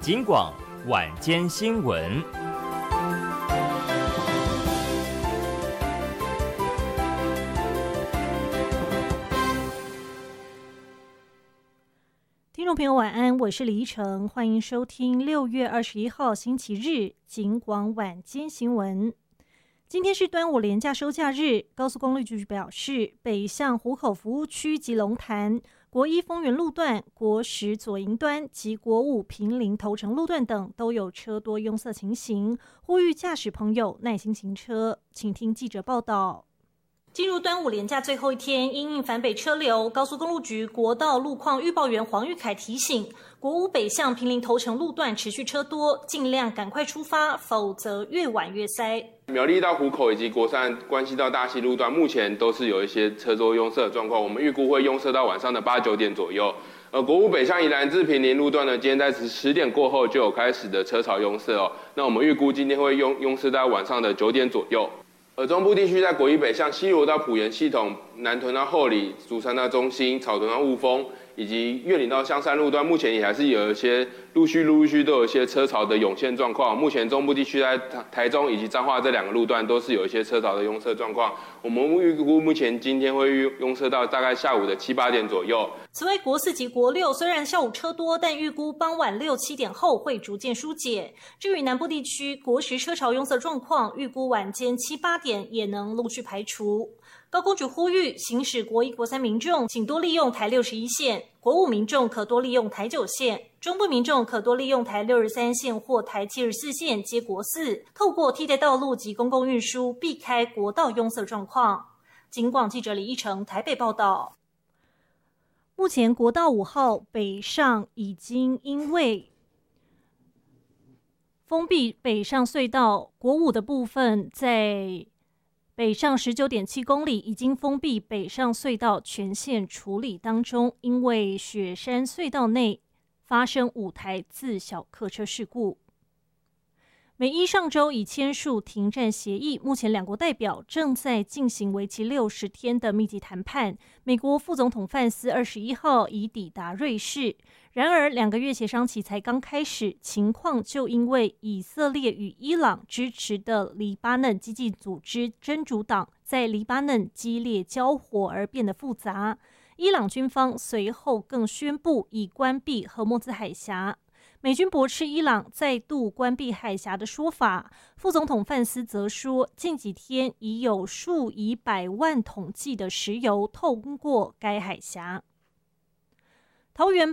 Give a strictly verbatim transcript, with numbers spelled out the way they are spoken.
警广晚间新闻。 听众朋友晚安，我是李依晨，欢迎收听六月二十一号星期日警广晚间新闻。今天是端午连假收假日，高速公路局表示，北向湖口服务区及龙潭、国一丰原路段、国十左营端及国五平林头城路段等都有车多拥塞情形，呼吁驾驶朋友耐心行车。请听记者报道。进入端午连假最后一天，因应返北车流，高速公路局国道路况预报员黄玉凯提醒，国五北向平林头城路段持续车多，尽量赶快出发，否则越晚越塞。 苗栗到湖口以及国三关系到大溪路段，目前都是有一些车多拥塞的状况，我们预估会拥塞到晚上的八九点左右。呃，国五北向宜兰至平林路段呢，今天在十点过后就有开始的车潮拥塞哦。那我们预估今天会拥拥塞到晚上的九点左右。而中部地区在国一北向西螺到埔盐系统、南屯到后里、竹山到中心、草屯到雾峰，以及越岭到香山路段，目前也还是有一些陆续陆续都有一些车潮的涌现状况。目前中部地区在台中以及彰化这两个路段都是有一些车潮的拥塞状况。我们预估目前今天会拥塞到大概下午的七八点左右。 此外，国四及国六虽然下午车多，但预估傍晚六七点后会逐渐疏解。至于南部地区，国十车潮拥塞状况，预估晚间七八点也能陆续排除。高公局呼吁行驶国一、国三民众，请多利用台六十一线；国五民众可多利用台九线；中部民众可多利用台六十三线或台七十四线接国四，透过替代道路及公共运输，避开国道拥塞状况。警广记者李义成台北报道。目前国道五号北上已经因为封闭北上隧道，国五的部分在北上 十九点七公里已经封闭北上隧道全线处理当中，因为雪山隧道内发生五台自小客车事故。美伊上周已签署停战协议，目前两国代表正在进行为期六十天的密集谈判。美国副总统范斯二十一号已抵达瑞士，然而两个月协商期才刚开始，情况就因为以色列与伊朗支持的黎巴嫩激进组织真主党在黎巴嫩激烈交火而变得复杂。伊朗军方随后更宣布已关闭荷默兹海峡。美军驳斥伊朗再度关闭海峡的说法，副总统范斯则说，近几天已有数以百万桶计的石油通过该海峡。桃园